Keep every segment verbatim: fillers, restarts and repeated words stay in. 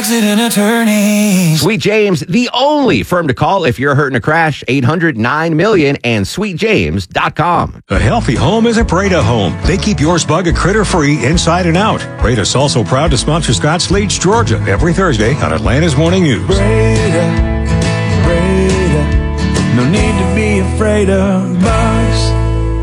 accident attorneys. Sweet James, the only firm to call if you're hurt in a crash. eight hundred nine million and sweet james dot com. A healthy home is a Breda home. They keep yours bug and critter free inside and out. Breda's also proud to sponsor Scotts Leach, Georgia, every Thursday on Atlanta's Morning News. Breda, Breda, no need to be afraid of bugs.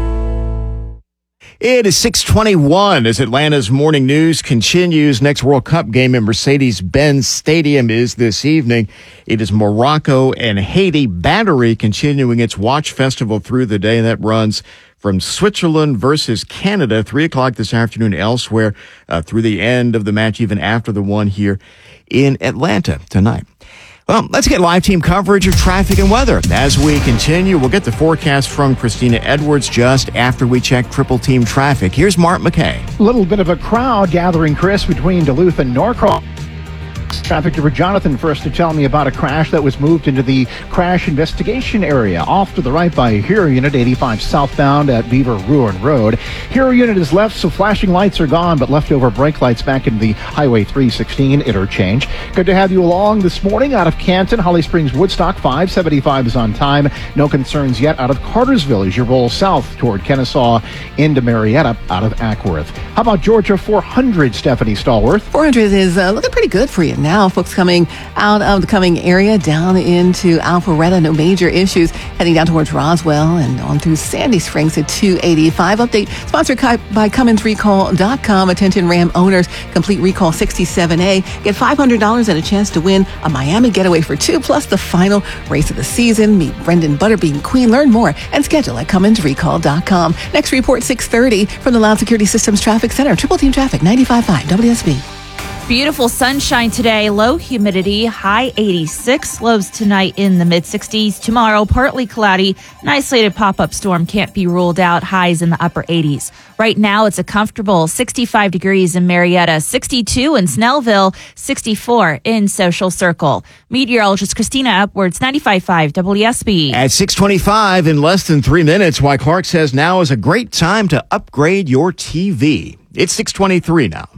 It is six twenty-one as Atlanta's Morning News continues. Next World Cup game in Mercedes-Benz Stadium is this evening. It is Morocco and Haiti. Battery continuing its watch festival through the day. That runs from Switzerland versus Canada, three o'clock this afternoon elsewhere, uh, through the end of the match, even after the one here in Atlanta tonight. Well, let's get live team coverage of traffic and weather. As we continue, we'll get the forecast from Christina Edwards just after we check triple team traffic. Here's Mark McKay. A little bit of a crowd gathering, Chris, between Duluth and Norcross. Traffic for Jonathan first to tell me about a crash that was moved into the crash investigation area off to the right by Hero Unit eighty-five southbound at Beaver Ruin Road. Hero Unit is left, so flashing lights are gone, but leftover brake lights back in the Highway three sixteen interchange. Good to have you along this morning out of Canton. Holly Springs Woodstock five seventy-five is on time. No concerns yet out of Cartersville as you roll south toward Kennesaw into Marietta out of Ackworth. How about Georgia four hundred, Stephanie Stallworth? four hundred is uh, looking pretty good for you now. Folks coming out of the coming area down into Alpharetta, no major issues. Heading down towards Roswell and on through Sandy Springs at two eighty-five. Update sponsored by Cummins Recall dot com. Attention Ram owners, complete recall sixty-seven A. Get five hundred dollars and a chance to win a Miami getaway for two, plus the final race of the season. Meet Brendan Butterbean Queen. Learn more and schedule at Cummins Recall dot com. Next report, six thirty from the Loud Security Systems Traffic Center. Triple Team Traffic, ninety-five point five W S B. Beautiful sunshine today, low humidity, high eighty-six, lows tonight in the mid sixties. Tomorrow, partly cloudy, an isolated pop-up storm can't be ruled out, highs in the upper eighties. Right now, it's a comfortable sixty-five degrees in Marietta, sixty-two in Snellville, sixty-four in Social Circle. Meteorologist Christina Edwards, ninety-five point five W S B. At six twenty-five, in less than three minutes, why Clark says now is a great time to upgrade your T V. It's six twenty-three now.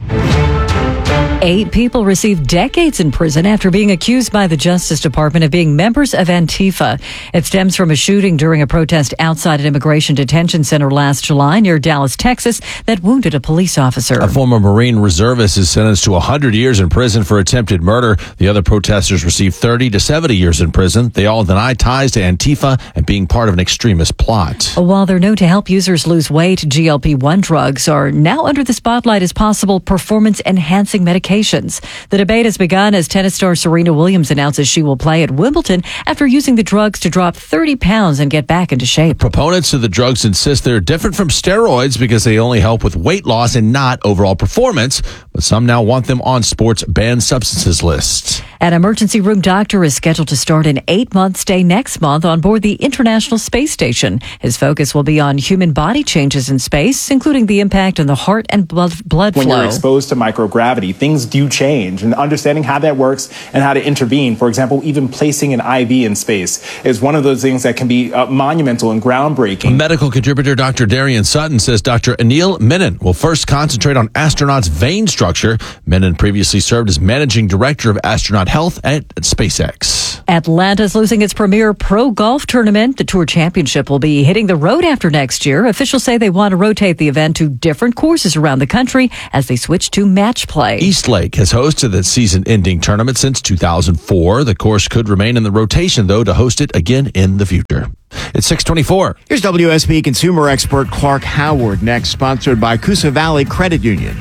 Eight people received decades in prison after being accused by the Justice Department of being members of Antifa. It stems from a shooting during a protest outside an immigration detention center last July near Dallas, Texas, that wounded a police officer. A former Marine reservist is sentenced to one hundred years in prison for attempted murder. The other protesters received thirty to seventy years in prison. They all deny ties to Antifa and being part of an extremist plot. While they're known to help users lose weight, G L P one drugs are now under the spotlight as possible performance-enhancing medications. The debate has begun as tennis star Serena Williams announces she will play at Wimbledon after using the drugs to drop thirty pounds and get back into shape. Proponents of the drugs insist they're different from steroids because they only help with weight loss and not overall performance, but some now want them on sports banned substances lists. An emergency room doctor is scheduled to start an eight-month stay next month on board the International Space Station. His focus will be on human body changes in space, including the impact on the heart and blood, blood when flow. When you're exposed to microgravity, things do change, and understanding how that works and how to intervene, for example, even placing an I V in space, is one of those things that can be uh, monumental and groundbreaking. Medical contributor Doctor Darian Sutton says Doctor Anil Menon will first concentrate on astronauts' vein structure. Menon previously served as managing director of astronaut health at SpaceX. Atlanta's losing its premier pro golf tournament. The Tour Championship will be hitting the road after next year. Officials say they want to rotate the event to different courses around the country as they switch to match play. Eastlake has hosted the season-ending tournament since two thousand four. The course could remain in the rotation, though, to host it again in the future. It's six twenty-four. Here's W S B consumer expert Clark Howard next, sponsored by Coosa Valley Credit Union.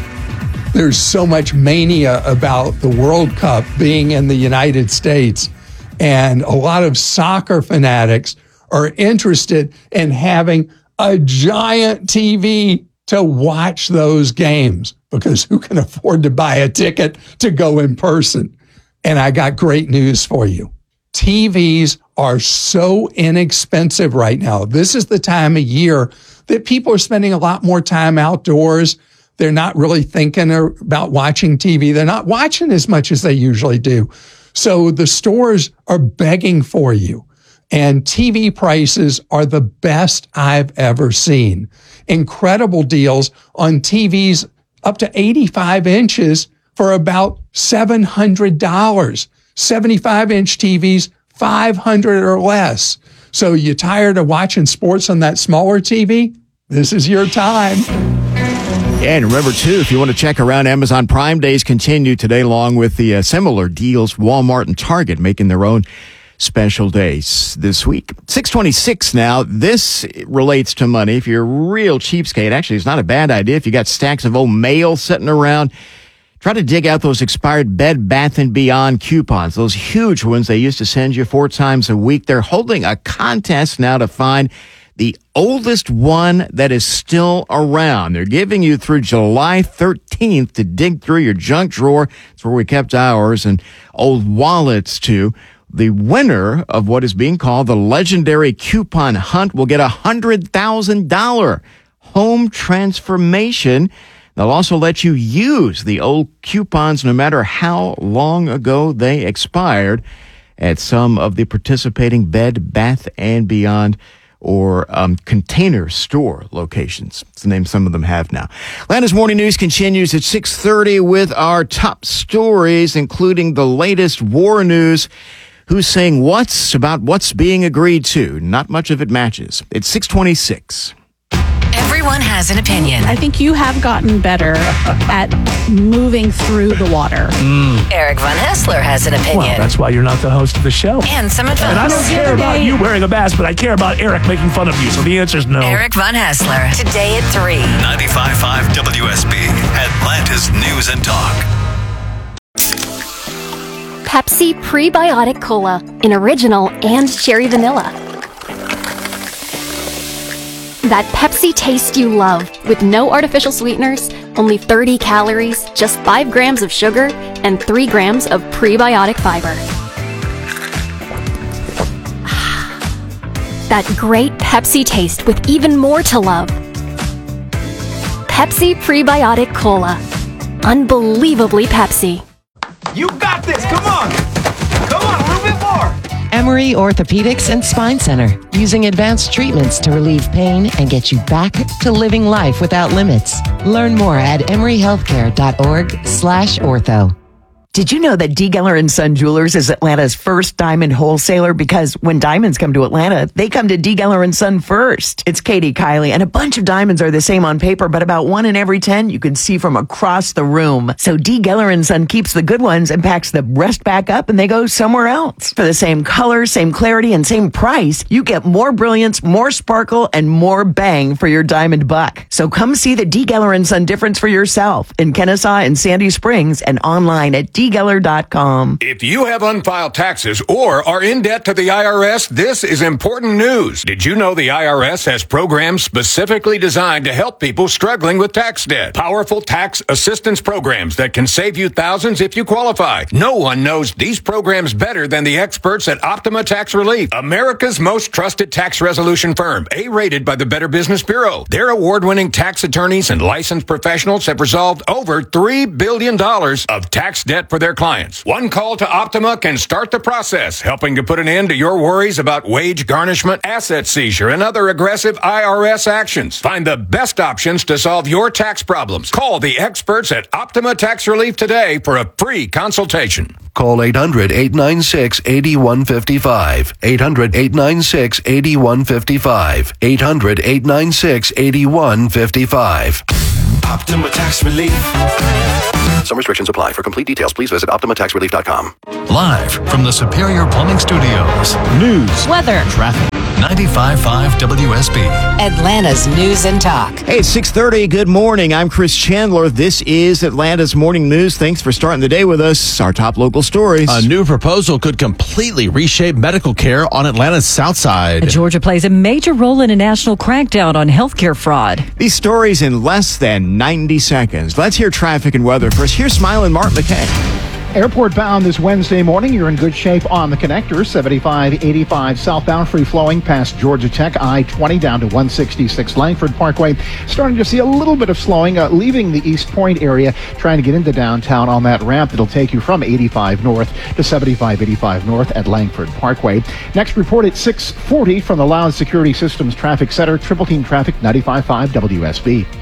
There's so much mania about the World Cup being in the United States, and a lot of soccer fanatics are interested in having a giant T V to watch those games, because who can afford to buy a ticket to go in person? And I got great news for you. T Vs are so inexpensive right now. This is the time of year that people are spending a lot more time outdoors. They're not really thinking about watching T V. They're not watching as much as they usually do. So the stores are begging for you. And T V prices are the best I've ever seen. Incredible deals on T Vs up to eighty-five inches for about seven hundred dollars. seventy-five inch T Vs, five hundred dollars or less. So you tired of watching sports on that smaller T V? This is your time. Yeah, and remember, too, if you want to check around, Amazon Prime Days continue today, along with the uh, similar deals. Walmart and Target making their own special days this week. six twenty-six now. This relates to money. If you're a real cheapskate, actually, it's not a bad idea. If you got stacks of old mail sitting around, try to dig out those expired Bed Bath and Beyond coupons, those huge ones they used to send you four times a week. They're holding a contest now to find the oldest one that is still around. They're giving you through July thirteenth to dig through your junk drawer. It's where we kept ours, and old wallets, too. The winner of what is being called the legendary coupon hunt will get a one hundred thousand dollars home transformation. They'll also let you use the old coupons no matter how long ago they expired at some of the participating Bed Bath and Beyond or um, Container Store locations. It's the name some of them have now. Atlanta's Morning News continues at six thirty with our top stories, including the latest war news. Who's saying what's about what's being agreed to? Not much of it matches. It's six twenty-six. Everyone has an opinion. I think you have gotten better at moving through the water. Mm. Eric Von Hessler has an opinion. Well, that's why you're not the host of the show. And some advice. And I don't care about you wearing a mask, but I care about Eric making fun of you. So the answer is no. Eric Von Hessler, today at three. ninety-five point five W S B, Atlanta's News and Talk. Pepsi Prebiotic Cola in original and cherry vanilla. That Pepsi taste you love with no artificial sweeteners, only thirty calories, just five grams of sugar, and three grams of prebiotic fiber. That great Pepsi taste with even more to love. Pepsi Prebiotic Cola. Unbelievably Pepsi. You got this! Come on! Come on, a little bit more! Emory Orthopedics and Spine Center, using advanced treatments to relieve pain and get you back to living life without limits. Learn more at emory healthcare dot org slash ortho. Did you know that D. Geller and Son Jewelers is Atlanta's first diamond wholesaler? Because when diamonds come to Atlanta, they come to D. Geller and Son first. It's Katie Kiley, and a bunch of diamonds are the same on paper, but about one in every ten you can see from across the room. So D. Geller and Son keeps the good ones and packs the rest back up, and they go somewhere else. For the same color, same clarity, and same price, you get more brilliance, more sparkle, and more bang for your diamond buck. So come see the D. Geller and Son difference for yourself in Kennesaw and Sandy Springs, and online at D. Geller dot com. If you have unfiled taxes or are in debt to the I R S, this is important news. Did you know the I R S has programs specifically designed to help people struggling with tax debt? Powerful tax assistance programs that can save you thousands if you qualify. No one knows these programs better than the experts at Optima Tax Relief, America's most trusted tax resolution firm, A-rated by the Better Business Bureau. Their award-winning tax attorneys and licensed professionals have resolved over three billion dollars of tax debt for their clients. One call to Optima can start the process, helping to put an end to your worries about wage garnishment, asset seizure, and other aggressive I R S actions. Find the best options to solve your tax problems. Call the experts at Optima Tax Relief today for a free consultation. Call eight hundred, eight nine six, eight one five five. eight hundred, eight nine six, eight one five five. eight hundred, eight nine six, eight one five five. Optima Tax Relief. Some restrictions apply. For complete details, please visit optima tax relief dot com. Live from the Superior Plumbing Studios. News. Weather. Traffic. ninety-five point five W S B. Atlanta's News and Talk. Hey, it's six thirty. Good morning. I'm Chris Chandler. This is Atlanta's Morning News. Thanks for starting the day with us. Our top local stories. A new proposal could completely reshape medical care on Atlanta's South Side. Georgia plays a major role in a national crackdown on healthcare fraud. These stories in less than ninety seconds. Let's hear traffic and weather first. Here's Smiling Mark McKay. Airport bound this Wednesday morning. You're in good shape on the connector. seventy-five eighty-five southbound free flowing past Georgia Tech. I twenty down to one sixty-six Langford Parkway. Starting to see a little bit of slowing, uh, leaving the East Point area, trying to get into downtown on that ramp that'll take you from eighty-five north to seventy-five eighty-five north at Langford Parkway. Next report at six forty from the Loud Security Systems Traffic Center. Triple Team Traffic, ninety-five point five W S B.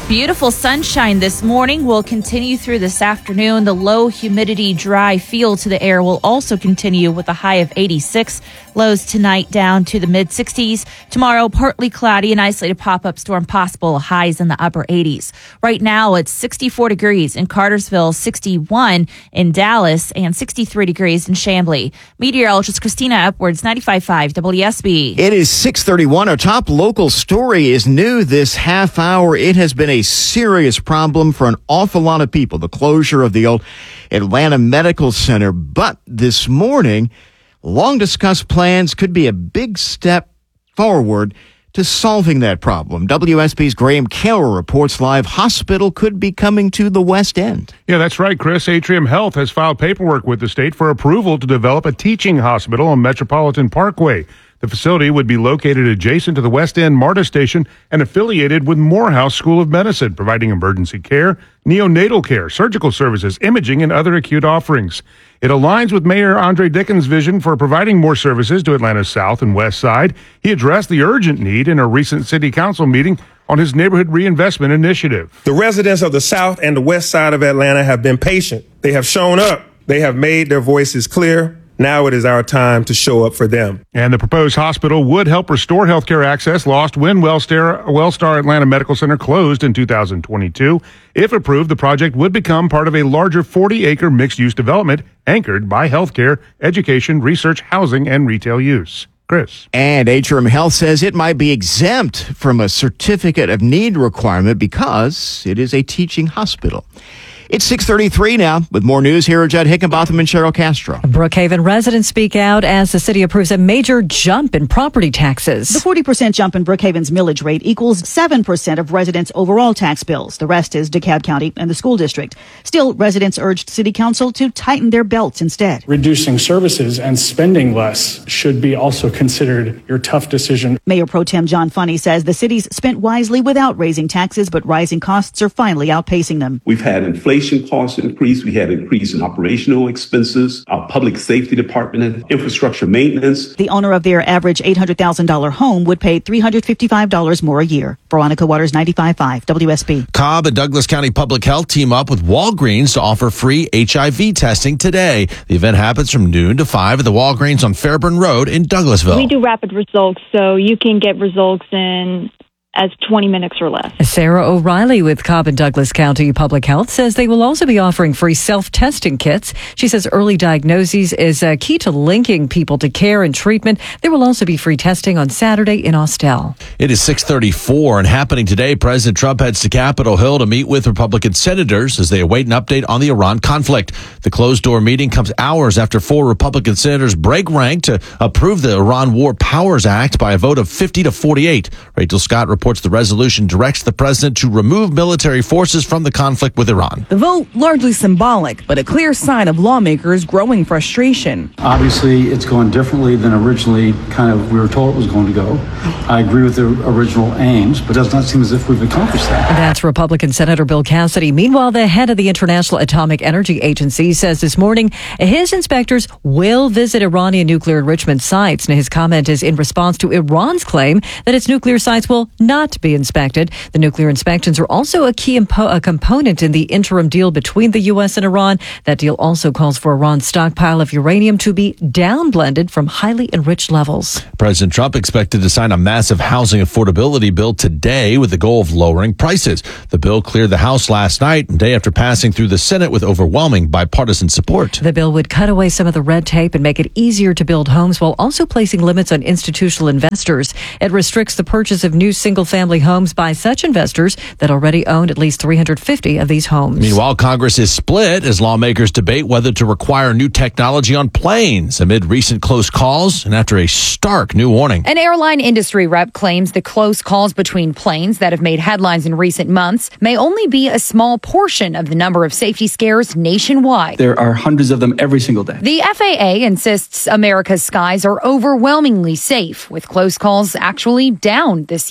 Beautiful sunshine this morning will continue through this afternoon. The low humidity, dry feel to the air will also continue with a high of eighty-six. Lows tonight down to the mid sixties. Tomorrow, partly cloudy, an isolated pop-up storm possible. Highs in the upper eighties. Right now, it's sixty-four degrees in Cartersville, sixty-one in Dallas, and sixty-three degrees in Chamblee. Meteorologist Christina Upwards, ninety-five point five W S B. It is six thirty-one. Our top local story is new this half hour. It has been a serious problem for an awful lot of people, the closure of the old Atlanta Medical Center. But this morning, long-discussed plans could be a big step forward to solving that problem. W S B's Graham Carroll reports live hospital could be coming to the West End. Yeah, that's right, Chris. Atrium Health has filed paperwork with the state for approval to develop a teaching hospital on Metropolitan Parkway. The facility would be located adjacent to the West End MARTA station and affiliated with Morehouse School of Medicine, providing emergency care, neonatal care, surgical services, imaging, and other acute offerings. It aligns with Mayor Andre Dickens' vision for providing more services to Atlanta's South and West Side. He addressed the urgent need in a recent city council meeting on his neighborhood reinvestment initiative. The residents of the South and the West Side of Atlanta have been patient. They have shown up. They have made their voices clear. Now it is our time to show up for them. And the proposed hospital would help restore healthcare access lost when Wellstar, Wellstar Atlanta Medical Center closed in two thousand twenty-two. If approved, the project would become part of a larger forty-acre mixed-use development anchored by healthcare, education, research, housing, and retail use. Chris. And Atrium Health says it might be exempt from a certificate of need requirement because it is a teaching hospital. It's six thirty-three now. With more news, here are Judd Hickenbotham and Cheryl Castro. Brookhaven residents speak out as the city approves a major jump in property taxes. The forty percent jump in Brookhaven's millage rate equals seven percent of residents' overall tax bills. The rest is DeKalb County and the school district. Still, residents urged city council to tighten their belts instead. Reducing services and spending less should be also considered your tough decision. Mayor Pro Tem John Funny says the city's spent wisely without raising taxes, but rising costs are finally outpacing them. We've had inflation costs increase. We had increase in operational expenses, our public safety department, infrastructure maintenance. The owner of their average eight hundred thousand dollars home would pay three hundred fifty-five dollars more a year. Veronica Waters, ninety-five point five W S B. Cobb and Douglas County Public Health team up with Walgreens to offer free H I V testing today. The event happens from noon to five at the Walgreens on Fairburn Road in Douglasville. We do rapid results, so you can get results in as twenty minutes or less. Sarah O'Reilly with Cobb and Douglas County Public Health says they will also be offering free self-testing kits. She says early diagnoses is a key to linking people to care and treatment. There will also be free testing on Saturday in Austell. It is six thirty-four and happening today. President Trump heads to Capitol Hill to meet with Republican senators as they await an update on the Iran conflict. The closed-door meeting comes hours after four Republican senators break rank to approve the Iran War Powers Act by a vote of fifty to forty-eight. Rachel Scott reports the resolution directs the president to remove military forces from the conflict with Iran. The vote largely symbolic, but a clear sign of lawmakers' growing frustration. Obviously, it's going differently than originally kind of we were told it was going to go. I agree with the original aims, but it does not seem as if we've accomplished that. That's Republican Senator Bill Cassidy. Meanwhile, the head of the International Atomic Energy Agency says this morning his inspectors will visit Iranian nuclear enrichment sites. Now, his comment is in response to Iran's claim that its nuclear sites will not not be inspected. The nuclear inspections are also a key impo- a component in the interim deal between the U S and Iran. That deal also calls for Iran's stockpile of uranium to be downblended from highly enriched levels. President Trump expected to sign a massive housing affordability bill today with the goal of lowering prices. The bill cleared the House last night, a day after passing through the Senate with overwhelming bipartisan support. The bill would cut away some of the red tape and make it easier to build homes while also placing limits on institutional investors. It restricts the purchase of new single family homes by such investors that already owned at least three hundred fifty of these homes. Meanwhile, Congress is split as lawmakers debate whether to require new technology on planes amid recent close calls and after a stark new warning. An airline industry rep claims the close calls between planes that have made headlines in recent months may only be a small portion of the number of safety scares nationwide. There are hundreds of them every single day. The F A A insists America's skies are overwhelmingly safe, with close calls actually down this year. Had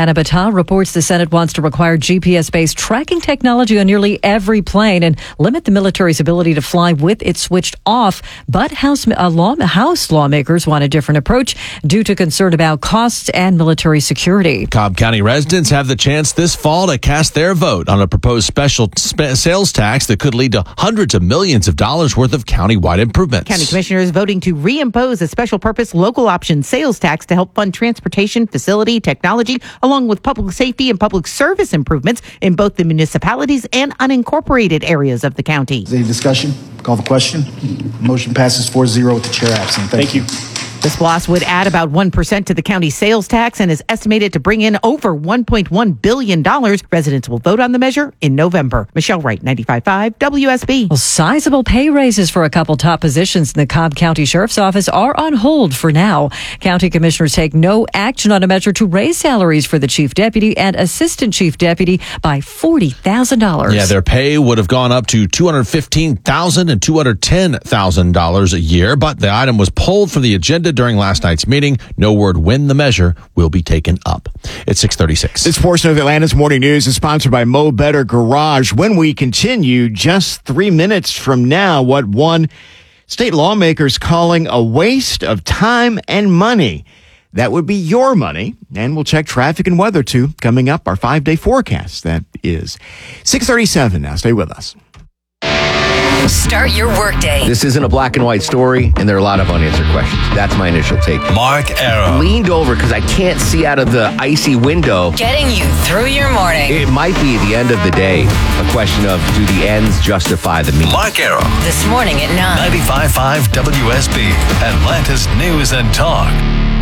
Brianna Batta reports the Senate wants to require G P S-based tracking technology on nearly every plane and limit the military's ability to fly with it switched off. But House, uh, law, House lawmakers want a different approach due to concern about costs and military security. Cobb County residents have the chance this fall to cast their vote on a proposed special sp- sales tax that could lead to hundreds of millions of dollars worth of countywide improvements. County commissioners voting to reimpose a special purpose local option sales tax to help fund transportation, facility, technology, along with public safety and public service improvements in both the municipalities and unincorporated areas of the county. Is there any discussion? Call the question. Motion passes four zero with the chair absent. Thank, Thank you. The SPLOST would add about one percent to the county sales tax and is estimated to bring in over one point one billion dollars. Residents will vote on the measure in November. Michelle Wright, ninety-five point five W S B. Well, sizable pay raises for a couple top positions in the Cobb County Sheriff's Office are on hold for now. County commissioners take no action on a measure to raise salaries for the chief deputy and assistant chief deputy by forty thousand dollars. Yeah, their pay would have gone up to two hundred fifteen thousand dollars and two hundred ten thousand dollars a year, but the item was pulled from the agenda during last night's meeting. No word when the measure will be taken up. It's six thirty-six. This portion of Atlanta's Morning News is sponsored by Mo Better Garage. When we continue, just three minutes from now, what one state lawmakers calling a waste of time and money. That would be your money. And we'll check traffic and weather, too, coming up. Our five-day forecast. That is six thirty-seven now. Stay with us. Start your workday. This isn't a black and white story, and there are a lot of unanswered questions. That's my initial take. Mark Arrow. Leaned over because I can't see out of the icy window. Getting you through your morning. It might be the end of the day. A question of, do the ends justify the means? Mark Arrow. This morning at nine. ninety-five point five W S B. Atlanta's News and Talk.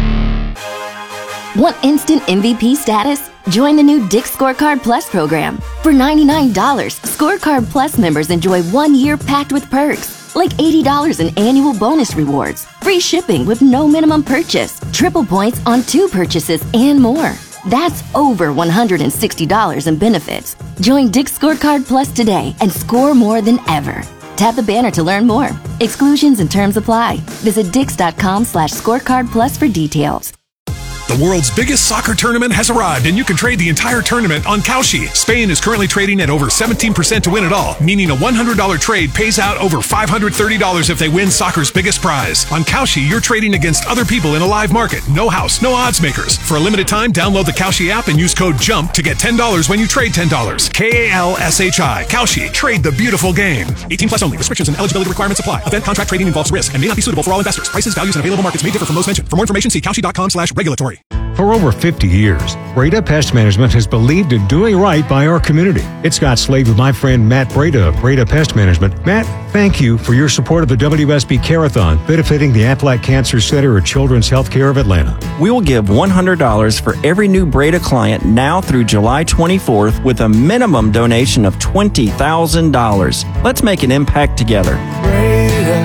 Want instant M V P status? Join the new Dick Scorecard Plus program. For ninety-nine dollars, Scorecard Plus members enjoy one year packed with perks, like eighty dollars in annual bonus rewards, free shipping with no minimum purchase, triple points on two purchases, and more. That's over one hundred sixty dollars in benefits. Join Dick Scorecard Plus today and score more than ever. Tap the banner to learn more. Exclusions and terms apply. Visit dix.com slash scorecard plus for details. The world's biggest soccer tournament has arrived, and you can trade the entire tournament on Kalshi. Spain is currently trading at over seventeen percent to win it all, meaning a one hundred dollars trade pays out over five hundred thirty dollars if they win soccer's biggest prize. On Kalshi, you're trading against other people in a live market. No house, no odds makers. For a limited time, download the Kalshi app and use code JUMP to get ten dollars when you trade ten dollars. K A L S H I. Kalshi. Trade the beautiful game. eighteen plus only. Restrictions and eligibility requirements apply. Event contract trading involves risk and may not be suitable for all investors. Prices, values, and available markets may differ from those mentioned. For more information, see Kalshi.com slash regulatory. For over fifty years, Breda Pest Management has believed in doing right by our community. It's Scott Slade with my friend Matt Breda of Breda Pest Management. Matt, thank you for your support of the W S B Care-a-thon, benefiting the Aflac Cancer Center at Children's Healthcare of Atlanta. We will give one hundred dollars for every new Breda client now through July twenty-fourth with a minimum donation of twenty thousand dollars. Let's make an impact together. Breda,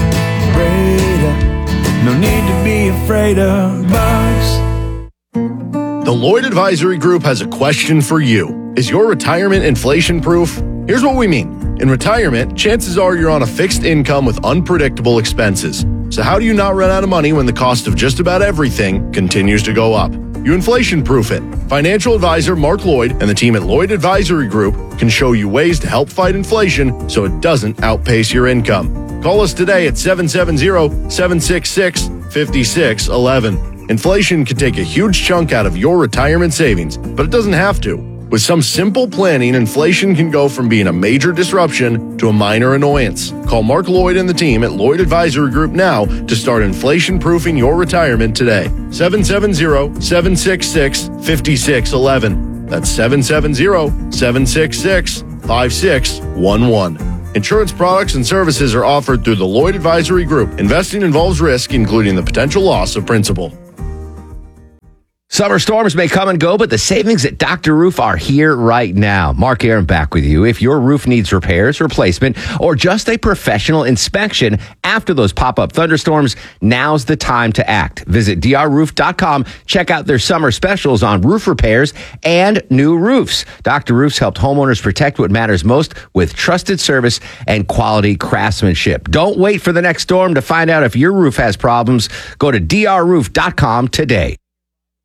Breda, no need to be afraid of bugs. The Lloyd Advisory Group has a question for you. Is your retirement inflation proof? Here's what we mean. In retirement, chances are you're on a fixed income with unpredictable expenses. So how do you not run out of money when the cost of just about everything continues to go up? You inflation proof it. Financial advisor Mark Lloyd and the team at Lloyd Advisory Group can show you ways to help fight inflation so it doesn't outpace your income. Call us today at seven seven zero, seven six six, five six one one. Inflation can take a huge chunk out of your retirement savings, but it doesn't have to. With some simple planning, inflation can go from being a major disruption to a minor annoyance. Call Mark Lloyd and the team at Lloyd Advisory Group now to start inflation-proofing your retirement today. seven seven zero, seven six six, five six one one. That's seven seven zero, seven six six, five six one one. Insurance products and services are offered through the Lloyd Advisory Group. Investing involves risk, including the potential loss of principal. Summer storms may come and go, but the savings at Doctor Roof are here right now. Mark Aaron back with you. If your roof needs repairs, replacement, or just a professional inspection after those pop-up thunderstorms, now's the time to act. Visit D R roof dot com. Check out their summer specials on roof repairs and new roofs. Doctor Roof's helped homeowners protect what matters most with trusted service and quality craftsmanship. Don't wait for the next storm to find out if your roof has problems. Go to D R roof dot com today.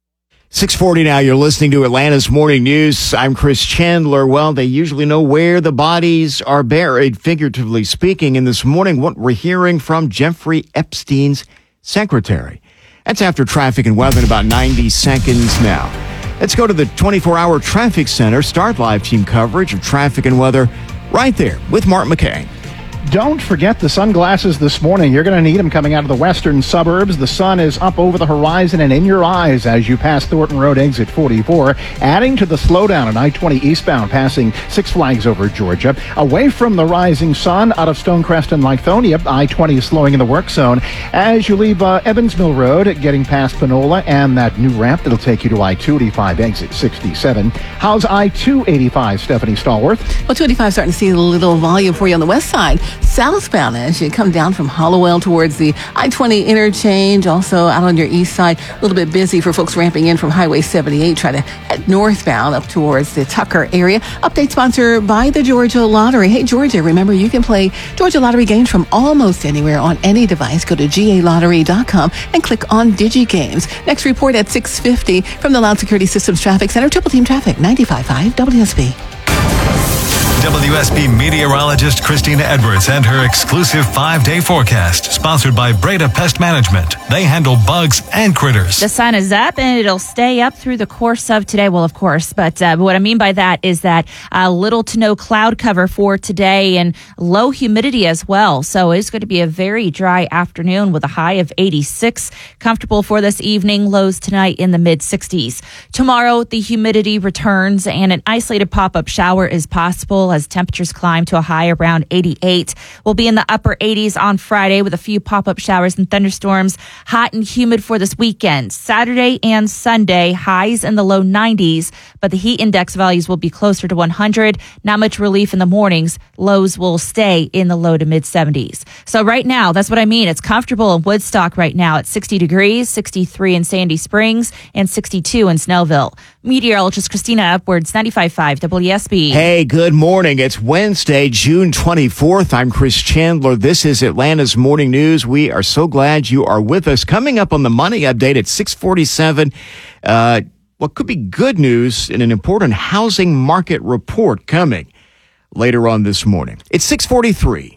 six forty now, you're listening to Atlanta's Morning News. I'm Chris Chandler. Well, they usually know where the bodies are buried, figuratively speaking. And this morning, what we're hearing from Jeffrey Epstein's secretary. That's after traffic and weather in about ninety seconds now. Let's go to the twenty-four hour traffic center. Start live team coverage of traffic and weather right there with Mark McKay. Don't forget the sunglasses this morning. You're going to need them coming out of the western suburbs. The sun is up over the horizon and in your eyes as you pass Thornton Road exit forty-four, adding to the slowdown on I twenty eastbound, passing Six Flags over Georgia. Away from the rising sun, out of Stonecrest and Lithonia, I twenty is slowing in the work zone. As you leave uh, Evans Mill Road, getting past Panola and that new ramp that'll take you to I two eighty-five exit sixty-seven. How's I two eighty-five, Stephanie Stallworth? Well, two eighty-five starting to see a little volume for you on the west side. Southbound as you come down from Hollowell towards the I twenty interchange. Also out on your east side, a little bit busy for folks ramping in from Highway seventy-eight. Try to head northbound up towards the Tucker area. Update sponsored by the Georgia Lottery. Hey, Georgia, remember you can play Georgia Lottery games from almost anywhere on any device. Go to G A lottery dot com and click on DigiGames. Next report at six fifty from the Loud Security Systems Traffic Center. Triple Team Traffic, ninety-five point five W S B. W S B meteorologist Christina Edwards and her exclusive five-day forecast, sponsored by Breda Pest Management. They handle bugs and critters. The sun is up, and it'll stay up through the course of today. Well, of course, but uh, what I mean by that is that uh, little to no cloud cover for today and low humidity as well. So it's going to be a very dry afternoon with a high of eighty-six. Comfortable for this evening. Lows tonight in the mid-sixties. Tomorrow, the humidity returns, and an isolated pop-up shower is possible as temperatures climb to a high around eighty-eight. We'll be in the upper eighties on Friday with a few pop-up showers and thunderstorms. Hot and humid for this weekend. Saturday and Sunday, highs in the low nineties, but the heat index values will be closer to one hundred. Not much relief in the mornings. Lows will stay in the low to mid seventies. So right now, that's what I mean. It's comfortable in Woodstock right now at sixty degrees, sixty-three in Sandy Springs, and sixty-two in Snellville. Meteorologist Christina Edwards, ninety-five point five W S B. Hey, good morning. It's Wednesday, June twenty-fourth. I'm Chris Chandler. This is Atlanta's Morning News. We are so glad you are with us. Coming up on the Money Update at six forty-seven, uh, what could be good news in an important housing market report coming later on this morning. It's six forty-three.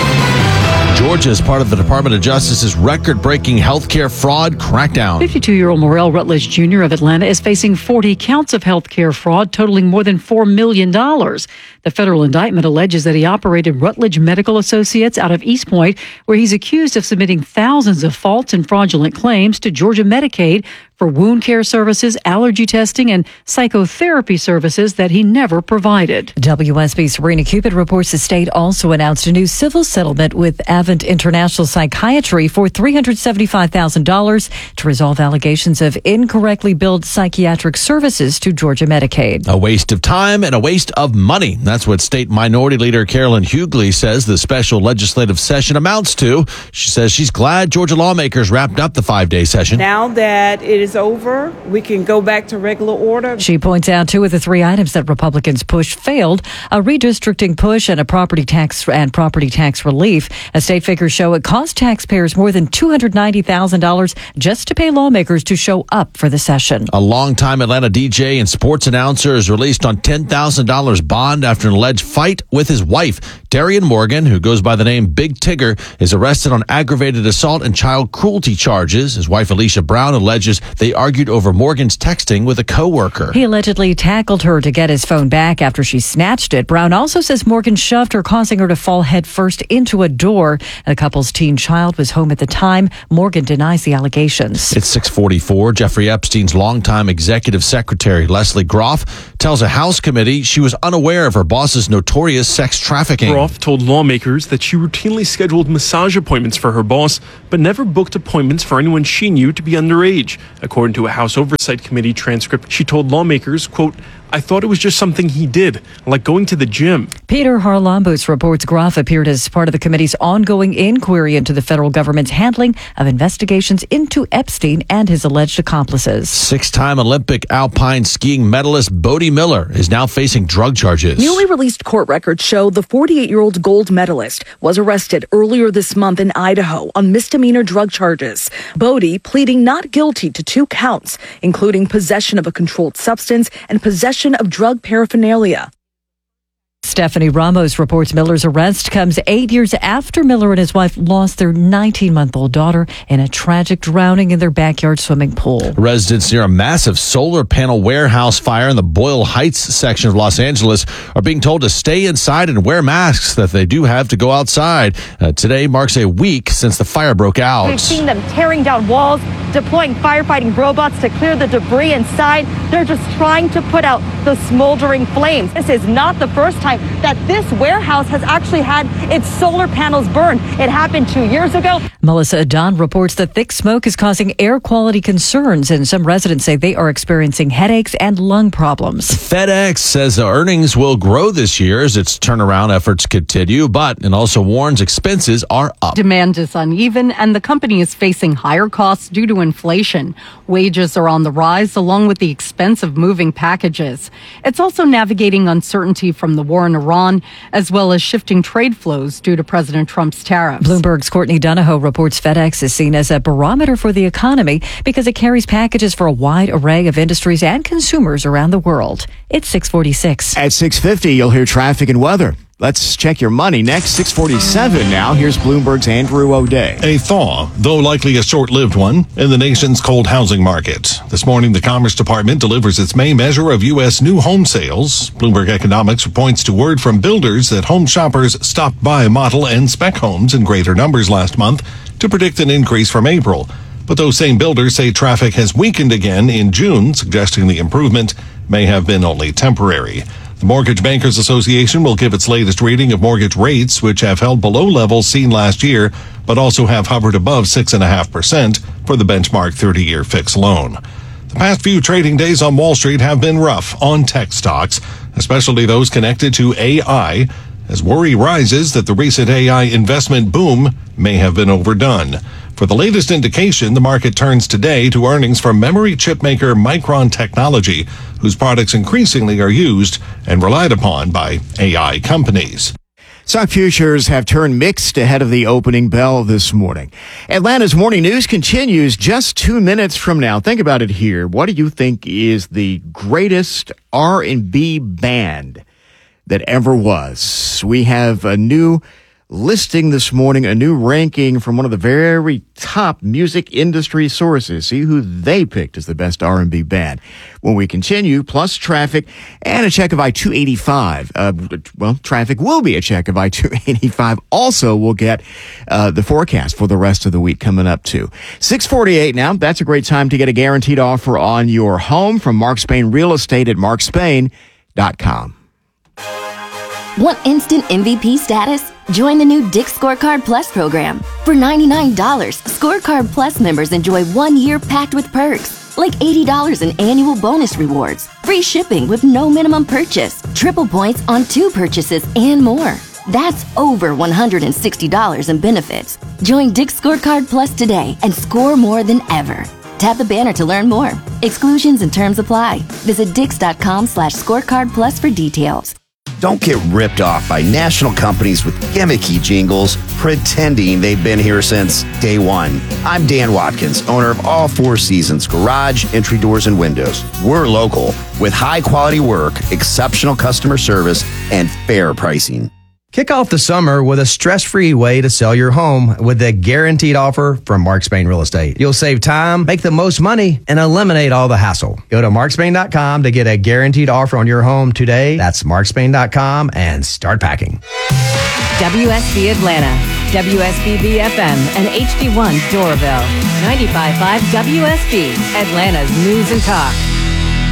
Georgia is part of the Department of Justice's record-breaking healthcare fraud crackdown. fifty-two-year-old Morel Rutledge Junior of Atlanta is facing forty counts of healthcare fraud totaling more than four million dollars. The federal indictment alleges that he operated Rutledge Medical Associates out of East Point, where he's accused of submitting thousands of false and fraudulent claims to Georgia Medicaid for wound care services, allergy testing, and psychotherapy services that he never provided. W S B's Serena Cupid reports the state also announced a new civil settlement with Avent International Psychiatry for three hundred seventy-five thousand dollars to resolve allegations of incorrectly billed psychiatric services to Georgia Medicaid. A waste of time and a waste of money. That's what State Minority Leader Carolyn Hughley says the special legislative session amounts to. She says she's glad Georgia lawmakers wrapped up the five-day session. Now that it is over, we can go back to regular order. She points out two of the three items that Republicans pushed failed, a redistricting push and a property tax and property tax relief. As state figures show, it cost taxpayers more than two hundred ninety thousand dollars just to pay lawmakers to show up for the session. A longtime Atlanta D J and sports announcer is released on ten thousand dollars bond after an alleged fight with his wife. Darian Morgan, who goes by the name Big Tigger, is arrested on aggravated assault and child cruelty charges. His wife Alicia Brown alleges they argued over Morgan's texting with a coworker. He allegedly tackled her to get his phone back after she snatched it. Brown also says Morgan shoved her, causing her to fall headfirst into a door. The couple's teen child was home at the time. Morgan denies the allegations. It's six forty-four. Jeffrey Epstein's longtime executive secretary, Leslie Groff, tells a House committee she was unaware of her boss's notorious sex trafficking. Groff told lawmakers that she routinely scheduled massage appointments for her boss, but never booked appointments for anyone she knew to be underage. According to a House Oversight Committee transcript, she told lawmakers, quote, I thought it was just something he did, like going to the gym. Peter Harlambos reports Groff appeared as part of the committee's ongoing inquiry into the federal government's handling of investigations into Epstein and his alleged accomplices. Six-time Olympic alpine skiing medalist Bodie Miller is now facing drug charges. Newly released court records show the forty-eight-year-old gold medalist was arrested earlier this month in Idaho on misdemeanor drug charges. Bodie pleading not guilty to two counts, including possession of a controlled substance and possession of drug paraphernalia. Stephanie Ramos reports Miller's arrest comes eight years after Miller and his wife lost their nineteen-month-old daughter in a tragic drowning in their backyard swimming pool. Residents near a massive solar panel warehouse fire in the Boyle Heights section of Los Angeles are being told to stay inside and wear masks that they do have to go outside. Uh, today marks a week since the fire broke out. We've seen them tearing down walls, deploying firefighting robots to clear the debris inside. They're just trying to put out the smoldering flames. This is not the first time that this warehouse has actually had its solar panels burned. It happened two years ago. Melissa Adon reports that thick smoke is causing air quality concerns, and some residents say they are experiencing headaches and lung problems. FedEx says the earnings will grow this year as its turnaround efforts continue, but it also warns expenses are up. Demand is uneven, and the company is facing higher costs due to inflation. Wages are on the rise, along with the expense of moving packages. It's also navigating uncertainty from the war in Iran, as well as shifting trade flows due to President Trump's tariffs. Bloomberg's Courtney Donahoe reports FedEx is seen as a barometer for the economy because it carries packages for a wide array of industries and consumers around the world. It's six forty-six. At six fifty, you'll hear traffic and weather. Let's check your money next. six forty-seven now. Here's Bloomberg's Andrew O'Day. A thaw, though likely a short-lived one, in the nation's cold housing market. This morning, the Commerce Department delivers its May measure of U S new home sales. Bloomberg Economics points to word from builders that home shoppers stopped by model and spec homes in greater numbers last month to predict an increase from April. But those same builders say traffic has weakened again in June, suggesting the improvement may have been only temporary. The Mortgage Bankers Association will give its latest reading of mortgage rates, which have held below levels seen last year, but also have hovered above six point five percent for the benchmark thirty-year fixed loan. The past few trading days on Wall Street have been rough on tech stocks, especially those connected to A I, as worry rises that the recent A I investment boom may have been overdone. For the latest indication, the market turns today to earnings from memory chip maker Micron Technology, whose products increasingly are used and relied upon by A I companies. Stock futures have turned mixed ahead of the opening bell this morning. Atlanta's morning news continues just two minutes from now. Think about it here. What do you think is the greatest R and B band that ever was? We have a new listing this morning, a new ranking from one of the very top music industry sources. See who they picked as the best R and B band. When we continue, plus traffic and a check of I two eighty-five. Uh, well, traffic will be a check of I two eighty-five. Also, we'll get uh, the forecast for the rest of the week coming up too. six forty-eight now. That's a great time to get a guaranteed offer on your home from Mark Spain Real Estate at mark spain dot com. Want instant M V P status? Join the new Dick's Scorecard Plus program. For ninety-nine dollars, Scorecard Plus members enjoy one year packed with perks, like eighty dollars in annual bonus rewards, free shipping with no minimum purchase, triple points on two purchases, and more. That's over one hundred sixty dollars in benefits. Join Dick's Scorecard Plus today and score more than ever. Tap the banner to learn more. Exclusions and terms apply. Visit dix.com slash scorecard plus for details. Don't get ripped off by national companies with gimmicky jingles pretending they've been here since day one. I'm Dan Watkins, owner of All Four Seasons Garage, Entry Doors, and Windows. We're local with high-quality work, exceptional customer service, and fair pricing. Kick off the summer with a stress-free way to sell your home with the guaranteed offer from Mark Spain Real Estate. You'll save time, make the most money, and eliminate all the hassle. Go to mark spain dot com to get a guaranteed offer on your home today. That's mark spain dot com and start packing. W S B Atlanta, W S B B F M, and H D one Doraville. ninety-five point five W S B, Atlanta's News and Talk.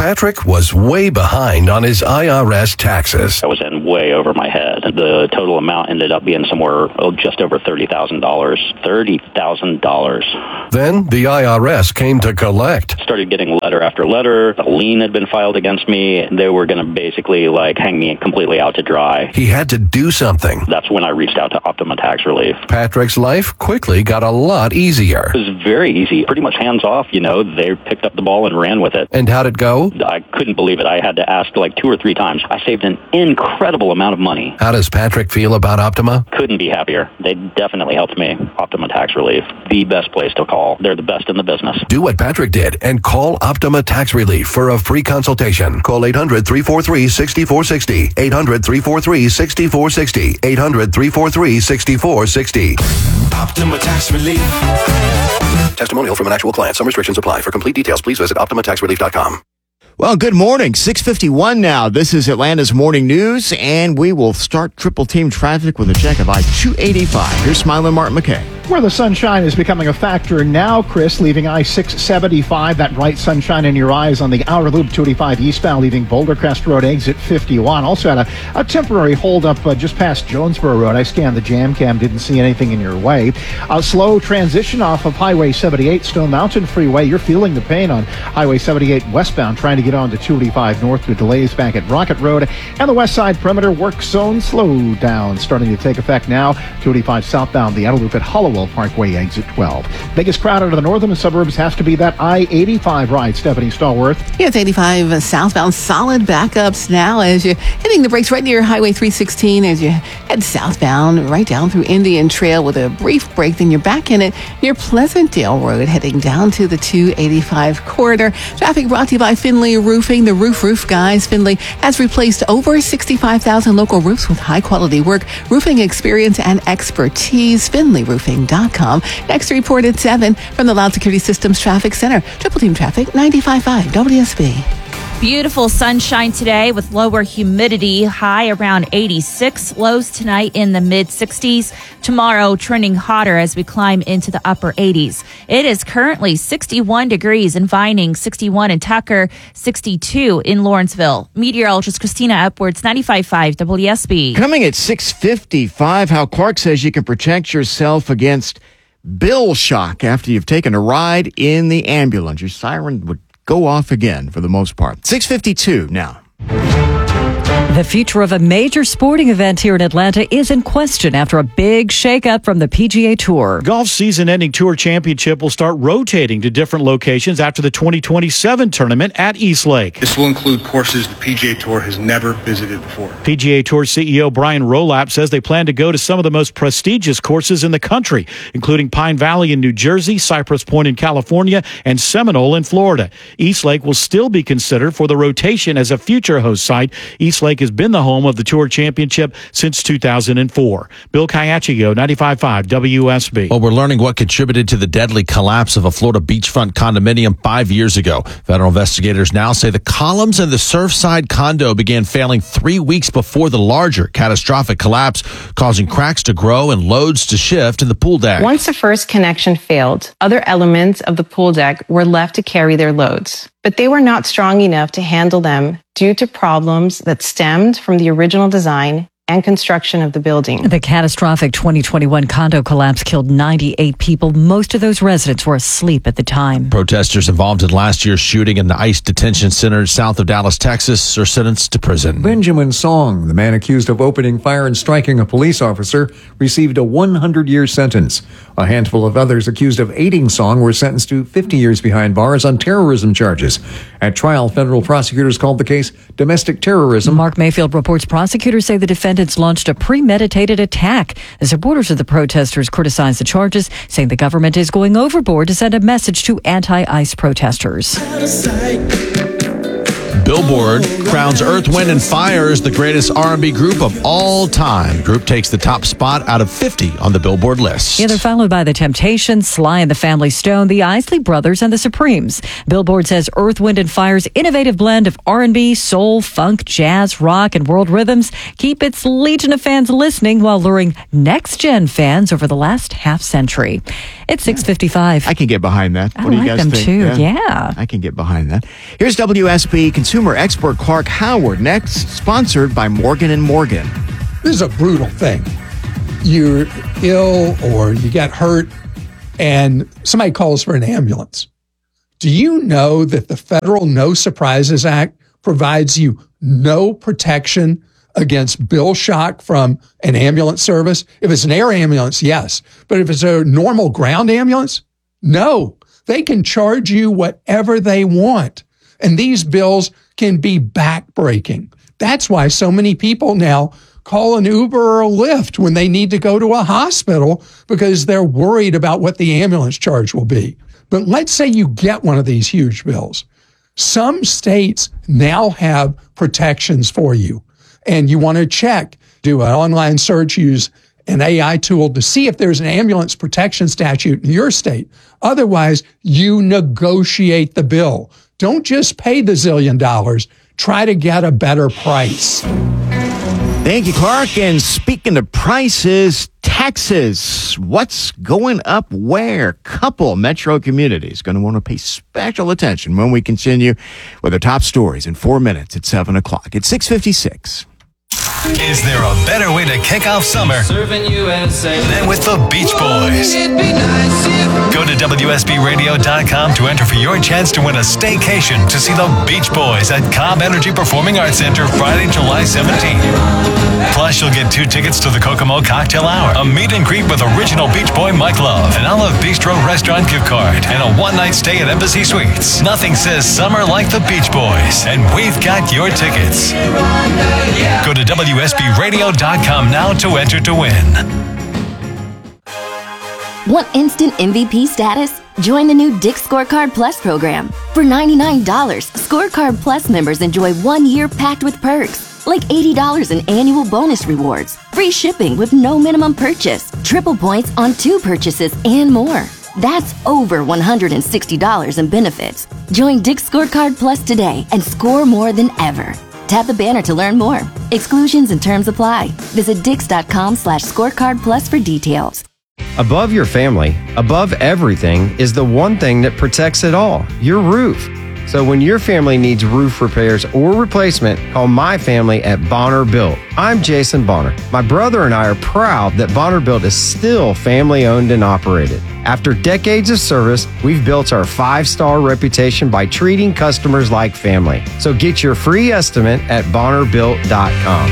Patrick was way behind on his I R S taxes. I was in way over my head. The total amount ended up being somewhere oh, just over thirty thousand dollars. thirty thousand dollars. Then the I R S came to collect. Started getting letter after letter. A lien had been filed against me. They were going to basically like hang me completely out to dry. He had to do something. That's when I reached out to Optima Tax Relief. Patrick's life quickly got a lot easier. It was very easy. Pretty much hands off, you know. They picked up the ball and ran with it. And how'd it go? I couldn't believe it. I had to ask like two or three times. I saved an incredible amount of money. How does Patrick feel about Optima? Couldn't be happier. They definitely helped me. Optima Tax Relief, the best place to call. They're the best in the business. Do what Patrick did and call Optima Tax Relief for a free consultation. Call eight hundred, three four three, six four six zero. eight hundred, three four three, six four six zero. eight hundred, three four three, six four six zero. Optima Tax Relief. Testimonial from an actual client. Some restrictions apply. For complete details, please visit optima tax relief dot com. Well, good morning. six fifty-one now. This is Atlanta's Morning News, and we will start triple team traffic with a check of I two eighty-five. Here's Smiling Martin McKay. Where the sunshine is becoming a factor now, Chris, leaving I six seventy-five, that bright sunshine in your eyes on the outer loop, two eighty-five eastbound, leaving Boulder Crest Road exit fifty-one. Also had a, a temporary holdup uh, just past Jonesboro Road. I scanned the jam cam, didn't see anything in your way. A slow transition off of Highway seventy-eight, Stone Mountain Freeway. You're feeling the pain on Highway seventy-eight westbound, trying to get on to two eighty-five north with delays back at Rocket Road. And the west side perimeter work zone slow down, starting to take effect now. two eighty-five southbound, the outer loop at Hollowell Parkway, exit twelve. Biggest crowd out of the northern suburbs has to be that I eighty-five ride. Stephanie Stallworth. Yeah, it's eighty-five southbound. Solid backups now as you're hitting the brakes right near Highway three sixteen as you head southbound right down through Indian Trail with a brief break. Then you're back in it near Pleasantdale Road heading down to the two eighty-five corridor. Traffic brought to you by Finley Roofing. The Roof Roof Guys. Finley has replaced over sixty-five thousand local roofs with high-quality work, roofing experience, and expertise. Finley Roofing dot com. Next report at seven from the Loud Security Systems Traffic Center. Triple Team Traffic, ninety-five point five W S B. Beautiful sunshine today with lower humidity, high around eighty-six. Lows tonight in the mid sixties. Tomorrow trending hotter as we climb into the upper eighties. It is currently sixty-one degrees in Vining, sixty-one in Tucker, sixty-two in Lawrenceville. Meteorologist Christina Upwards, ninety-five point five W S B. Coming at six fifty-five, how Clark says you can protect yourself against bill shock after you've taken a ride in the ambulance. Your siren would go off again for the most part. six fifty-two now. The future of a major sporting event here in Atlanta is in question after a big shakeup from the P G A Tour. Golf's season-ending Tour Championship will start rotating to different locations after the twenty twenty-seven tournament at East Lake. This will include courses the P G A Tour has never visited before. P G A Tour C E O Brian Rolap says they plan to go to some of the most prestigious courses in the country, including Pine Valley in New Jersey, Cypress Point in California, and Seminole in Florida. East Lake will still be considered for the rotation as a future host site. East Lake has been the home of the Tour Championship since two thousand four. Bill Caiaccio, ninety-five point five W S B. Well, we're learning what contributed to the deadly collapse of a Florida beachfront condominium five years ago. Federal investigators now say the columns in the Surfside condo began failing three weeks before the larger catastrophic collapse, causing cracks to grow and loads to shift in the pool deck. Once the first connection failed, other elements of the pool deck were left to carry their loads, but they were not strong enough to handle them due to problems that stemmed from the original design and construction of the building. The catastrophic twenty twenty-one condo collapse killed ninety-eight people. Most of those residents were asleep at the time. Protesters involved in last year's shooting in the ICE detention center south of Dallas, Texas, are sentenced to prison. Benjamin Song, the man accused of opening fire and striking a police officer, received a one hundred year sentence. A handful of others accused of aiding Song were sentenced to fifty years behind bars on terrorism charges. At trial, federal prosecutors called the case domestic terrorism. Mark Mayfield reports prosecutors say the defendants launched a premeditated attack. The supporters of the protesters criticized the charges, saying the government is going overboard to send a message to anti-ICE protesters. Billboard crowns Earth, Wind and Fire as the greatest R and B group of all time. The group takes the top spot out of fifty on the Billboard list. Yeah, they're followed by The Temptations, Sly and the Family Stone, the Isley Brothers, and the Supremes. Billboard says Earth, Wind and Fire's innovative blend of R and B, soul, funk, jazz, rock, and world rhythms keep its legion of fans listening while luring next-gen fans over the last half century. It's six fifty-five. I can get behind that. I What do you like guys them think? too. Yeah. I can get behind that. Here's W S B consumer expert Clark Howard next, sponsored by Morgan and Morgan. This is a brutal thing. You're ill or you get hurt and somebody calls for an ambulance. Do you know that the Federal No Surprises Act provides you no protection against bill shock from an ambulance service? If it's an air ambulance, yes. But if it's a normal ground ambulance, no. They can charge you whatever they want. And these bills can be backbreaking. That's why so many people now call an Uber or a Lyft when they need to go to a hospital because they're worried about what the ambulance charge will be. But let's say you get one of these huge bills. Some states now have protections for you, and you want to check, do an online search, use an A I tool to see if there's an ambulance protection statute in your state. Otherwise, you negotiate the bill. Don't just pay the zillion dollars. Try to get a better price. Thank you, Clark. And speaking of prices, taxes. What's going up where? Couple metro communities going to want to pay special attention when we continue with our top stories in four minutes at seven o'clock. It's six fifty-six. Is there a better way to kick off summer than with the Beach Boys? Go to W S B radio dot com to enter for your chance to win a staycation to see the Beach Boys at Cobb Energy Performing Arts Center Friday, July seventeenth. Plus, you'll get two tickets to the Kokomo Cocktail Hour, a meet and greet with original Beach Boy Mike Love, an Olive Bistro restaurant gift card, and a one-night stay at Embassy Suites. Nothing says summer like the Beach Boys, and we've got your tickets. Go to W S B radio dot com now to enter to win. Want instant M V P status? Join the new Dick's Scorecard Plus program. For ninety-nine dollars, Scorecard Plus members enjoy one year packed with perks, like eighty dollars in annual bonus rewards, free shipping with no minimum purchase, triple points on two purchases, and more. That's over one hundred sixty dollars in benefits. Join Dick's Scorecard Plus today and score more than ever. Tap the banner to learn more. Exclusions and terms apply. Visit dix.com slash scorecard plus for details. Above your family, above everything, is the one thing that protects it all, your roof. So when your family needs roof repairs or replacement, call my family at Bonner Built. I'm Jason Bonner. My brother and I are proud that Bonner Built is still family owned and operated. After decades of service, we've built our five-star reputation by treating customers like family. So get your free estimate at bonner built dot com.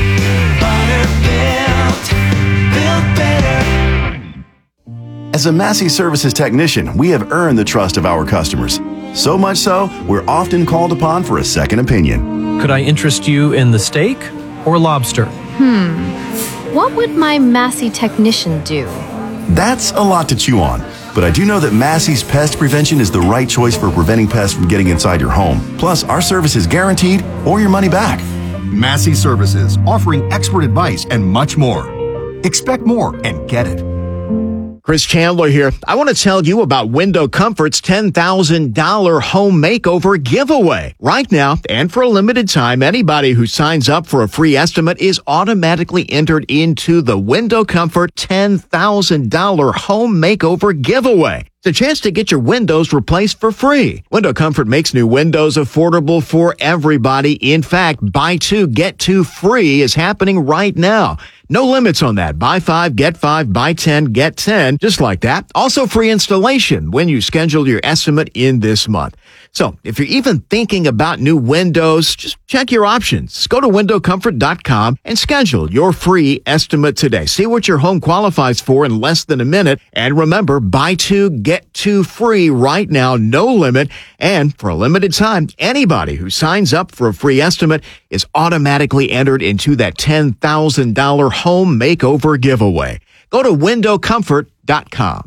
As a Massey Services technician, we have earned the trust of our customers. So much so, we're often called upon for a second opinion. Could I interest you in the steak or lobster? Hmm. What would my Massey technician do? That's a lot to chew on. But I do know that Massey's Pest Prevention is the right choice for preventing pests from getting inside your home. Plus, our service is guaranteed or your money back. Massey Services, offering expert advice and much more. Expect more and get it. Chris Chandler here. I want to tell you about Window Comfort's ten thousand dollars home makeover giveaway. Right now, and for a limited time, anybody who signs up for a free estimate is automatically entered into the Window Comfort ten thousand dollars home makeover giveaway. It's a chance to get your windows replaced for free. Window Comfort makes new windows affordable for everybody. In fact, buy two, get two free is happening right now. No limits on that. Buy five, get five, buy ten, get ten. Just like that. Also free installation when you schedule your estimate in this month. So if you're even thinking about new windows, just check your options. Go to window comfort dot com and schedule your free estimate today. See what your home qualifies for in less than a minute. And remember, buy two, get two free right now. No limit. And for a limited time, anybody who signs up for a free estimate is automatically entered into that ten thousand dollars home makeover giveaway. Go to window comfort dot com.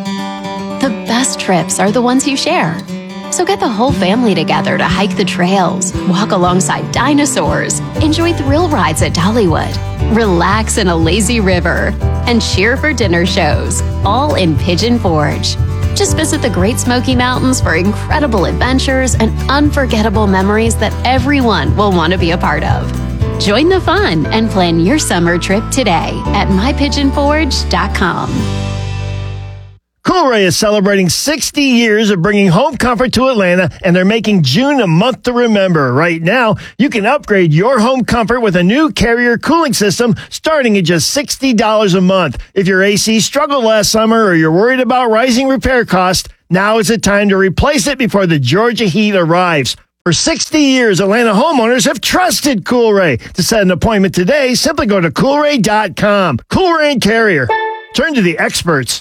The best trips are the ones you share. So get the whole family together to hike the trails, walk alongside dinosaurs, enjoy thrill rides at Dollywood, relax in a lazy river, and cheer for dinner shows, all in Pigeon Forge. Just visit the Great Smoky Mountains for incredible adventures and unforgettable memories that everyone will want to be a part of. Join the fun and plan your summer trip today at my pigeon forge dot com. Cool Coolray is celebrating sixty years of bringing home comfort to Atlanta, and they're making June a month to remember. Right now, you can upgrade your home comfort with a new Carrier cooling system starting at just sixty dollars a month. If your A C struggled last summer or you're worried about rising repair costs, now is the time to replace it before the Georgia heat arrives. For sixty years, Atlanta homeowners have trusted Coolray. To set an appointment today, simply go to coolray dot com. Coolray and Carrier. Turn to the experts.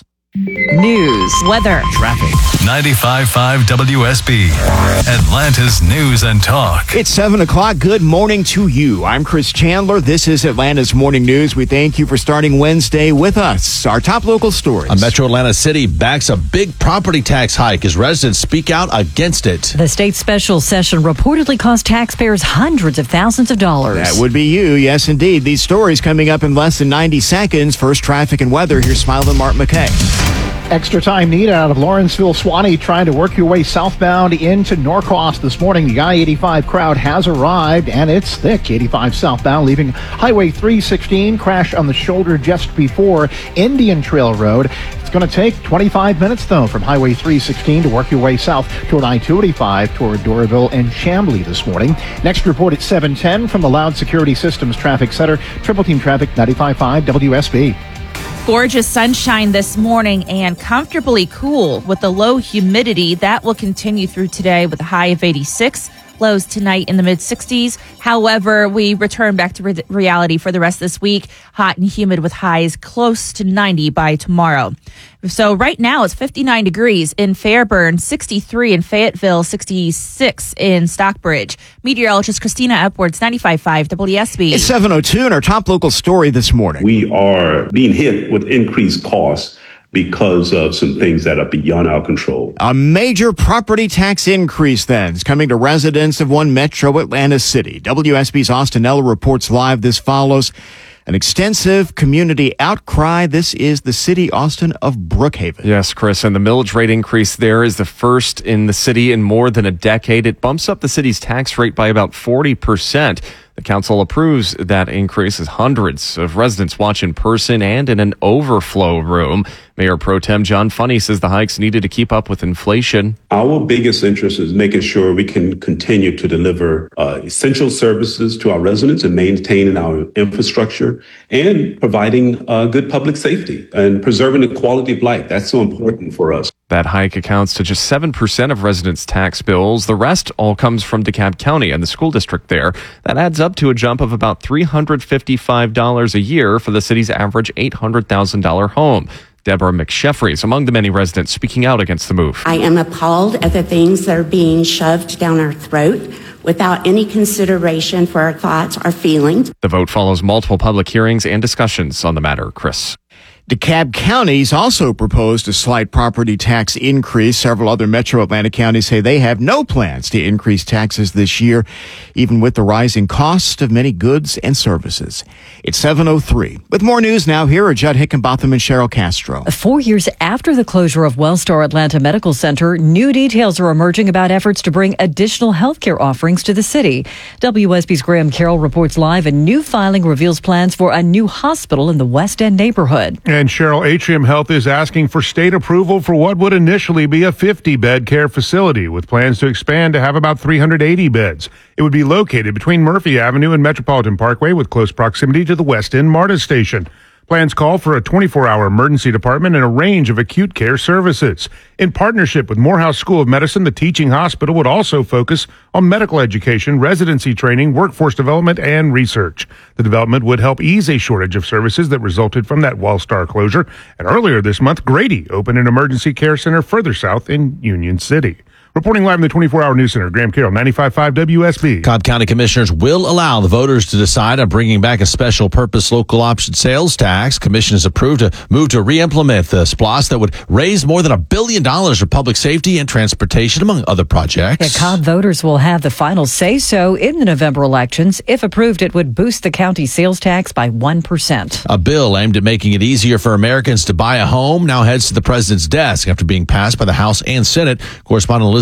News, weather, traffic. ninety-five point five W S B, Atlanta's News and Talk. It's seven o'clock. Good morning to you. I'm Chris Chandler. This is Atlanta's Morning News. We thank you for starting Wednesday with us. Our top local stories. A Metro Atlanta City backs a big property tax hike as residents speak out against it. The state special session reportedly cost taxpayers hundreds of thousands of dollars. That would be you. Yes, indeed. These stories coming up in less than ninety seconds. First, traffic and weather. Here's Smiling Mark McKay. Extra time needed out of Lawrenceville, Swanee, trying to work your way southbound into Norcross this morning. The I eighty-five crowd has arrived, and it's thick. eighty-five southbound, leaving Highway three sixteen. Crash on the shoulder just before Indian Trail Road. It's going to take twenty-five minutes, though, from Highway three sixteen to work your way south toward I two eighty-five toward Doraville and Chamblee this morning. Next report at seven ten from the Loud Security Systems Traffic Center. Triple Team Traffic, ninety-five point five W S B. Gorgeous sunshine this morning and comfortably cool with the low humidity. That will continue through today with a high of eighty-six. Lows tonight in the mid sixties. However, we return back to re- reality for the rest of this week. Hot and humid with highs close to ninety by tomorrow. So right now it's fifty-nine degrees in Fairburn, sixty-three in Fayetteville, sixty-six in Stockbridge. Meteorologist Christina Upwards, ninety-five point five W S B. It's seven oh two and our top local story this morning. We are being hit with increased costs because of some things that are beyond our control. A major property tax increase then is coming to residents of one metro Atlanta city. W S B's Austin Eller reports live. This follows an extensive community outcry. This is the city, Austin, of Brookhaven. Yes, Chris, and the millage rate increase there is the first in the city in more than a decade. It bumps up the city's tax rate by about forty percent. The council approves that increase as hundreds of residents watch in person and in an overflow room. Mayor Pro Tem John Funny says the hikes needed to keep up with inflation. Our biggest interest is making sure we can continue to deliver uh, essential services to our residents and maintaining our infrastructure and providing uh, good public safety and preserving the quality of life. That's so important for us. That hike accounts to just seven percent of residents' tax bills. The rest all comes from DeKalb County and the school district there. That adds up to a jump of about three hundred fifty-five dollars a year for the city's average eight hundred thousand dollars home. Deborah McSheffrey is among the many residents speaking out against the move. I am appalled at the things that are being shoved down our throat without any consideration for our thoughts or feelings. The vote follows multiple public hearings and discussions on the matter. Chris. DeKalb County's also proposed a slight property tax increase. Several other metro Atlanta counties say they have no plans to increase taxes this year, even with the rising cost of many goods and services. It's seven oh three. With more news now, here are Judd Hickenbotham and Cheryl Castro. Four years after the closure of Wellstar Atlanta Medical Center, new details are emerging about efforts to bring additional health care offerings to the city. W S B's Graham Carroll reports live. A new filing reveals plans for a new hospital in the West End neighborhood. And Cheryl, Atrium Health is asking for state approval for what would initially be a fifty-bed care facility with plans to expand to have about three hundred eighty beds. It would be located between Murphy Avenue and Metropolitan Parkway with close proximity to the West End MARTA station. Plans call for a twenty-four hour emergency department and a range of acute care services. In partnership with Morehouse School of Medicine, the teaching hospital would also focus on medical education, residency training, workforce development, and research. The development would help ease a shortage of services that resulted from that Wellstar closure. And earlier this month, Grady opened an emergency care center further south in Union City. Reporting live in the twenty-four hour News Center, Graham Carroll, ninety-five point five W S B. Cobb County Commissioners will allow the voters to decide on bringing back a special purpose local option sales tax. Commission has approved a move to re-implement the S P L O S that would raise more than a billion dollars for public safety and transportation, among other projects. The Cobb voters will have the final say-so in the November elections. If approved, it would boost the county sales tax by one percent. A bill aimed at making it easier for Americans to buy a home now heads to the president's desk after being passed by the House and Senate. Correspondent Elizabeth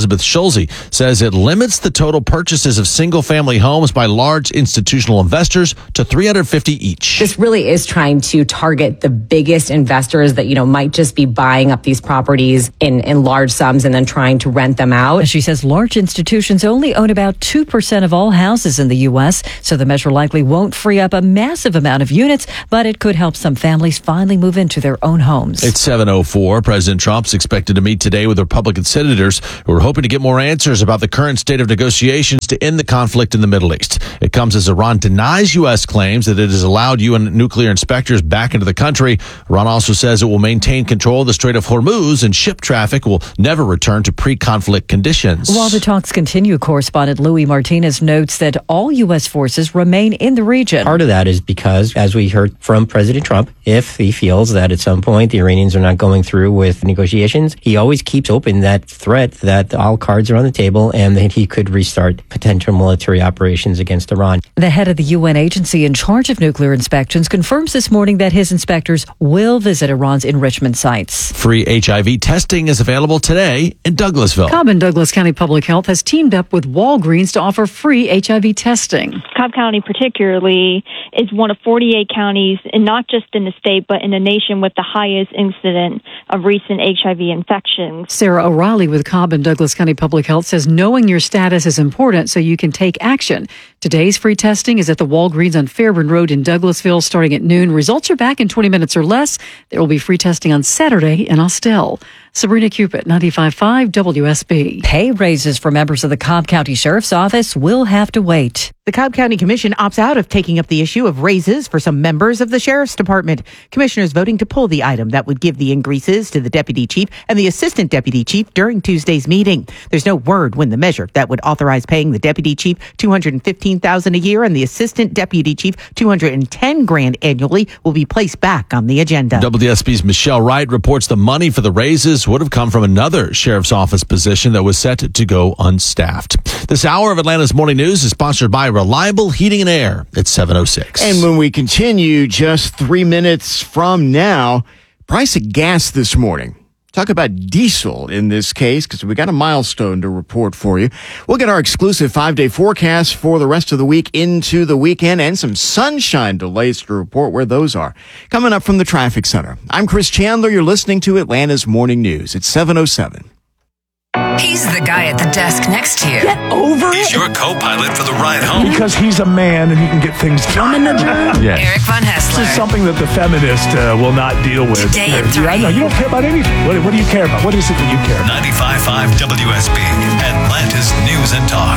Elizabeth Schulze, says it limits the total purchases of single-family homes by large institutional investors to three hundred fifty each. This really is trying to target the biggest investors that, you know, might just be buying up these properties in, in large sums and then trying to rent them out. She says large institutions only own about two percent of all houses in the U S, so the measure likely won't free up a massive amount of units, but it could help some families finally move into their own homes. It's seven oh four. President Trump's expected to meet today with Republican senators who are hoping to get more answers about the current state of negotiations to end the conflict in the Middle East. It comes as Iran denies U S claims that it has allowed U N nuclear inspectors back into the country. Iran also says it will maintain control of the Strait of Hormuz and ship traffic will never return to pre-conflict conditions. While the talks continue, correspondent Louis Martinez notes that all U S forces remain in the region. Part of that is because, as we heard from President Trump, if he feels that at some point the Iranians are not going through with negotiations, he always keeps open that threat that all cards are on the table and that he could restart potential military operations against Iran. The head of the U N agency in charge of nuclear inspections confirms this morning that his inspectors will visit Iran's enrichment sites. Free H I V testing is available today in Douglasville. Cobb and Douglas County Public Health has teamed up with Walgreens to offer free H I V testing. Cobb County particularly is one of forty-eight counties, and not just in the state, but in the nation, with the highest incident of recent H I V infections. Sarah O'Reilly with Cobb and Douglas County Public Health says knowing your status is important so you can take action. Today's free testing is at the Walgreens on Fairburn Road in Douglasville starting at noon. Results are back in twenty minutes or less. There will be free testing on Saturday in Austell. Sabrina Cupid, ninety-five point five W S B. Pay raises for members of the Cobb County Sheriff's Office will have to wait. The Cobb County Commission opts out of taking up the issue of raises for some members of the Sheriff's Department. Commissioners voting to pull the item that would give the increases to the Deputy Chief and the Assistant Deputy Chief during Tuesday's meeting. There's no word when the measure that would authorize paying the Deputy Chief two hundred fifteen thousand dollars a year and the Assistant Deputy Chief two hundred ten grand annually will be placed back on the agenda. W D S B's Michelle Wright reports the money for the raises would have come from another sheriff's office position that was set to go unstaffed. This hour of Atlanta's Morning News is sponsored by Reliable Heating and Air. It's seven oh six. And when we continue just three minutes from now, price of gas this morning. Talk about diesel in this case, because we got a milestone to report for you. We'll get our exclusive five-day forecast for the rest of the week into the weekend and some sunshine delays to report where those are. Coming up from the Traffic Center, I'm Chris Chandler. You're listening to Atlanta's Morning News. It's seven oh seven. He's the guy at the desk next to you. Get over He's it. your co-pilot for the ride home. Because he's a man and he can get things done. Yes. Eric Von Hessler. This is something that the feminist uh, will not deal with. Today at Yeah, I know. You don't care about anything. What, what do you care about? What is it that you care about? ninety-five point five W S B, Atlanta's News and Talk.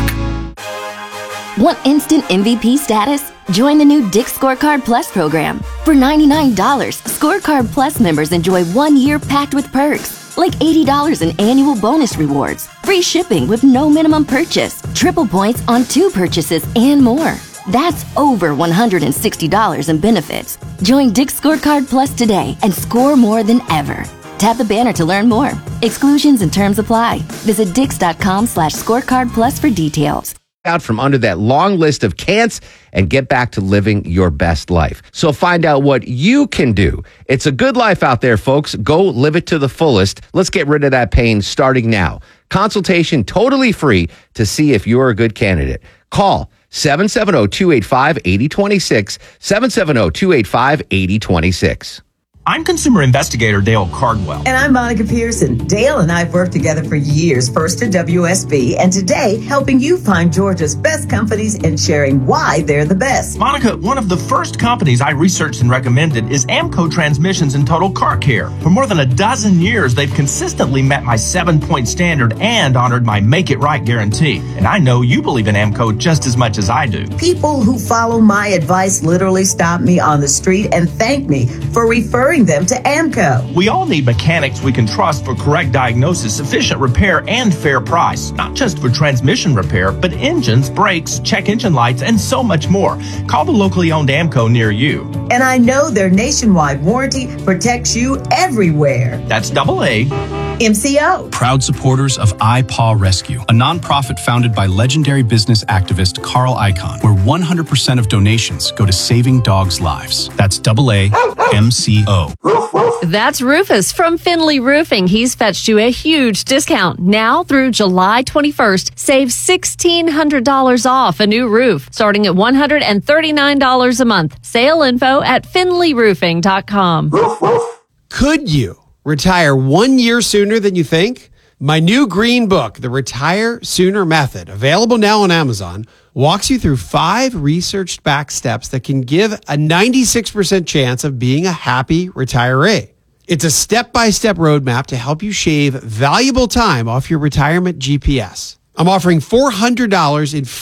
Want instant M V P status? Join the new Dick's Scorecard Plus program. For ninety-nine dollars, Scorecard Plus members enjoy one year packed with perks, like eighty dollars in annual bonus rewards, free shipping with no minimum purchase, triple points on two purchases, and more. That's over one hundred sixty dollars in benefits. Join Dick's Scorecard Plus today and score more than ever. Tap the banner to learn more. Exclusions and terms apply. Visit dix.com slash scorecard plus for details. Out from under that long list of can'ts and get back to living your best life. So find out what you can do. It's a good life out there, folks. Go live it to the fullest. Let's get rid of that pain starting now. Consultation totally free to see if you're a good candidate. Call seven seven zero, two eight five, eight zero two six, seven seven zero, two eight five, eight zero two six. I'm consumer investigator Dale Cardwell. And I'm Monica Pearson. Dale and I have worked together for years, first at W S B, and today helping you find Georgia's best companies and sharing why they're the best. Monica, one of the first companies I researched and recommended is Amco Transmissions and Total Car Care. For more than a dozen years, they've consistently met my seven-point standard and honored my Make It Right guarantee. And I know you believe in Amco just as much as I do. People who follow my advice literally stop me on the street and thank me for referring them to Amco. We all need mechanics we can trust for correct diagnosis, efficient repair, and fair price. Not just for transmission repair, but engines, brakes, check engine lights, and so much more. Call the locally owned Amco near you. And I know their nationwide warranty protects you everywhere. That's double A M C O. Proud supporters of iPaw Rescue, a nonprofit founded by legendary business activist Carl Icahn, where one hundred percent of donations go to saving dogs' lives. That's double A M C O. That's Rufus from Finley Roofing. He's fetched you a huge discount. Now through July twenty-first, save sixteen hundred dollars off a new roof, starting at one hundred thirty-nine dollars a month. Sale info at finley roofing dot com. Could you retire one year sooner than you think? My new green book, The Retire Sooner Method, available now on Amazon, walks you through five researched back steps that can give a ninety-six percent chance of being a happy retiree. It's a step-by-step roadmap to help you shave valuable time off your retirement G P S. I'm offering four hundred dollars in